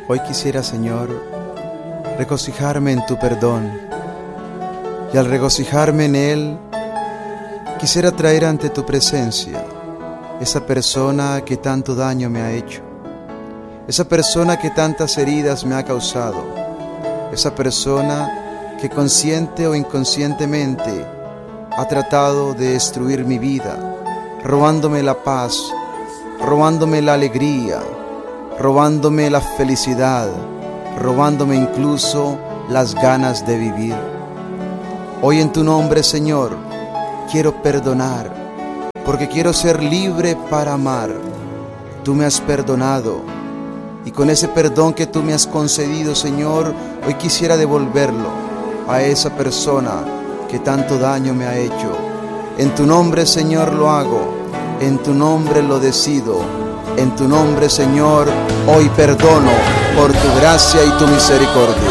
Hoy quisiera, Señor, regocijarme en tu perdón, y al regocijarme en él, quisiera traer ante tu presencia esa persona que tanto daño me ha hecho, esa persona que tantas heridas me ha causado, esa persona que consciente o inconscientemente ha tratado de destruir mi vida, robándome la paz, robándome la alegría, robándome la felicidad, robándome incluso las ganas de vivir. Hoy en tu nombre, Señor, quiero perdonar, porque quiero ser libre para amar. Tú me has perdonado, y con ese perdón que tú me has concedido, Señor, hoy quisiera devolverlo a esa persona que tanto daño me ha hecho. En tu nombre, Señor, lo hago, en tu nombre lo decido, en tu nombre, Señor, hoy perdono por tu gracia y tu misericordia.